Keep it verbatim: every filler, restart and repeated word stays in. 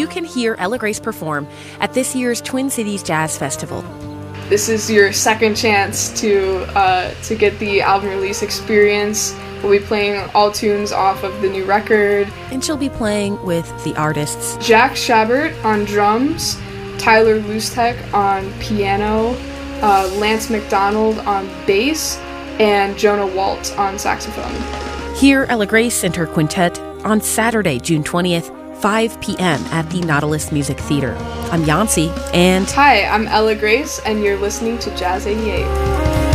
you can hear Ella Grace perform at this year's Twin Cities Jazz Festival. This is your second chance to uh, to get the album release experience. We'll be playing all tunes off of the new record. And she'll be playing with the artists Jack Shabert on drums, Tyler Lustek on piano, uh, Lance McDonald on bass, and Jonah Walt on saxophone. Hear Ella Grace and her quintet on Saturday, June twentieth, five p.m. at the Nautilus Music Theater. I'm Yancy, and... Hi, I'm Ella Grace, and you're listening to Jazz eighty-eight.